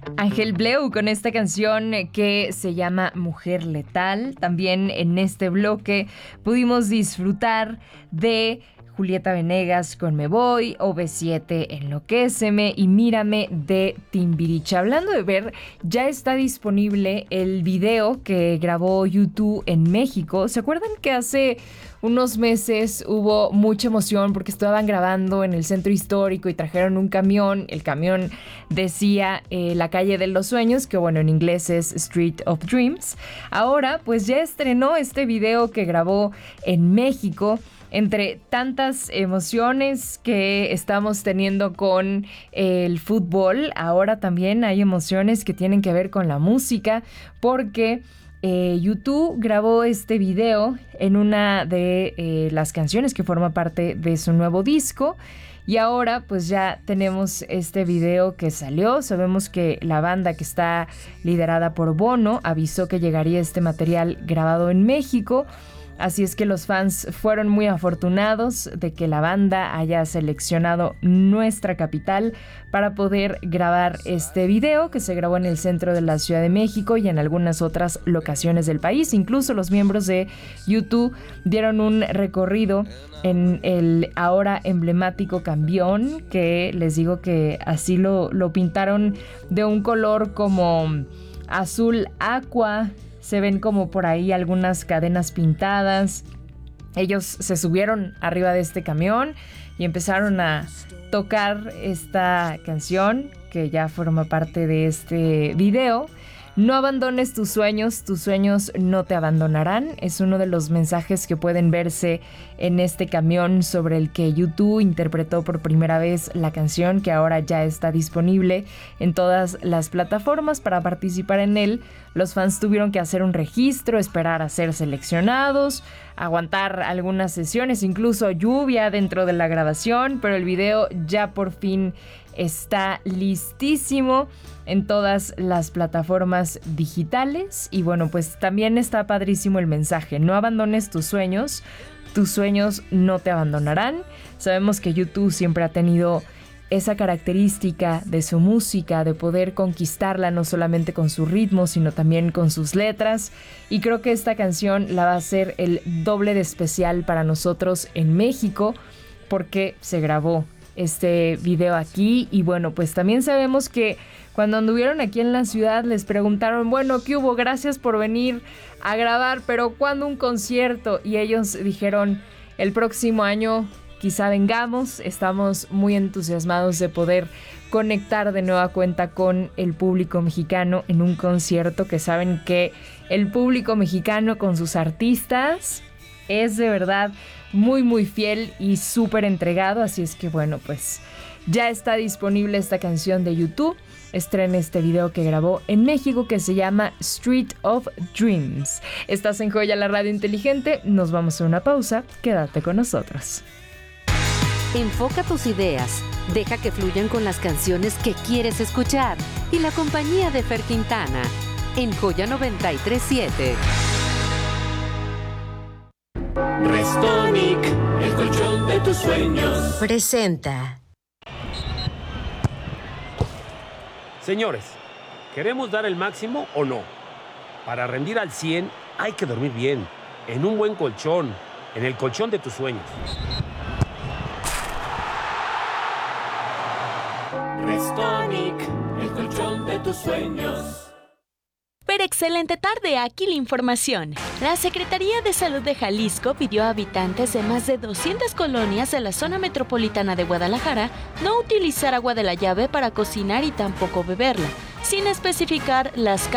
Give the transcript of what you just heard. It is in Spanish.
Ángel Bleu con esta canción que se llama Mujer Letal. También en este bloque pudimos disfrutar de Julieta Venegas con Me Voy, OV7 Enloquéceme y Mírame de Timbiriche. Hablando de ver, ya está disponible el video que grabó YouTube en México. ¿Se acuerdan que hace unos meses hubo mucha emoción porque estaban grabando en el centro histórico y trajeron un camión? El camión decía La Calle de los Sueños, que bueno, en inglés es Street of Dreams. Ahora pues ya estrenó este video que grabó en México. Entre tantas emociones que estamos teniendo con el fútbol, ahora también hay emociones que tienen que ver con la música, porque YouTube grabó este video en una de las canciones que forma parte de su nuevo disco. Y ahora pues ya tenemos este video que salió. Sabemos que la banda, que está liderada por Bono, avisó que llegaría este material grabado en México. Así es que los fans fueron muy afortunados de que la banda haya seleccionado nuestra capital para poder grabar este video, que se grabó en el centro de la Ciudad de México y en algunas otras locaciones del país. Incluso los miembros de YouTube dieron un recorrido en el ahora emblemático camión, que les digo que así lo pintaron de un color como azul aqua. Se ven como por ahí algunas cadenas pintadas. Ellos se subieron arriba de este camión y empezaron a tocar esta canción que ya forma parte de este video. No abandones tus sueños no te abandonarán. Es uno de los mensajes que pueden verse en este camión sobre el que YouTube interpretó por primera vez la canción, que ahora ya está disponible en todas las plataformas. Para participar en él, los fans tuvieron que hacer un registro, esperar a ser seleccionados, aguantar algunas sesiones, incluso lluvia dentro de la grabación, pero el video ya por fin está listísimo en todas las plataformas digitales. Y bueno, pues también está padrísimo el mensaje: no abandones tus sueños no te abandonarán. Sabemos que YouTube siempre ha tenido esa característica de su música, de poder conquistarla no solamente con su ritmo, sino también con sus letras. Y creo que esta canción la va a hacer el doble de especial para nosotros en México, porque se grabó este video aquí. Y bueno, pues también sabemos que cuando anduvieron aquí en la ciudad les preguntaron, bueno, ¿qué hubo? Gracias por venir a grabar, pero ¿cuándo un concierto? Y ellos dijeron, el próximo año quizá vengamos. Estamos muy entusiasmados de poder conectar de nueva cuenta con el público mexicano en un concierto, que saben que el público mexicano con sus artistas es de verdad muy muy fiel y súper entregado. Así es que bueno, pues ya está disponible esta canción de YouTube. Estrena este video que grabó en México, que se llama Street of Dreams. Estás en Joya, la radio inteligente. Nos vamos a una pausa. Quédate con nosotros. Enfoca tus ideas, deja que fluyan con las canciones que quieres escuchar y la compañía de Fer Quintana en Joya 93.7. Restonic, el colchón de tus sueños, presenta. Señores, ¿queremos dar el máximo o no? Para rendir al 100 hay que dormir bien, en un buen colchón, en el colchón de tus sueños. Restonic, el colchón de tus sueños. Pero excelente tarde, aquí la información. La Secretaría de Salud de Jalisco pidió a habitantes de más de 200 colonias de la zona metropolitana de Guadalajara no utilizar agua de la llave para cocinar y tampoco beberla, sin especificar las